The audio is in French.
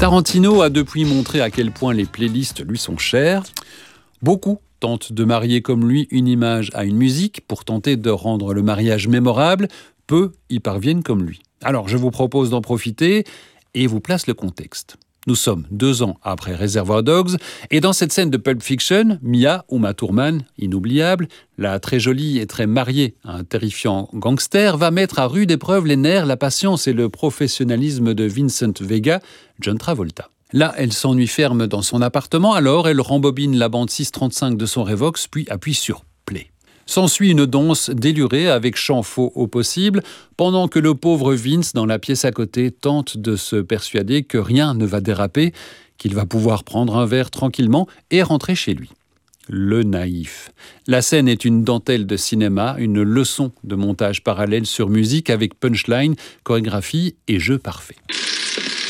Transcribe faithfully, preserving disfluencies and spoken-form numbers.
Tarantino a depuis montré à quel point les playlists lui sont chères. Beaucoup tentent de marier comme lui une image à une musique pour tenter de rendre le mariage mémorable. Peu y parviennent comme lui. Alors je vous propose d'en profiter et vous place le contexte. Nous sommes deux ans après Reservoir Dogs et dans cette scène de Pulp Fiction, Mia, Uma Thurman, inoubliable, la très jolie et très mariée à un terrifiant gangster, va mettre à rude épreuve les nerfs, la patience et le professionnalisme de Vincent Vega, John Travolta. Là, elle s'ennuie ferme dans son appartement, alors elle rembobine la bande six trente-cinq de son Revox, puis appuie sur Play. S'ensuit une danse délurée avec chant faux au possible, pendant que le pauvre Vince, dans la pièce à côté, tente de se persuader que rien ne va déraper, qu'il va pouvoir prendre un verre tranquillement et rentrer chez lui. Le naïf. La scène est une dentelle de cinéma, une leçon de montage parallèle sur musique avec punchline, chorégraphie et jeu parfait.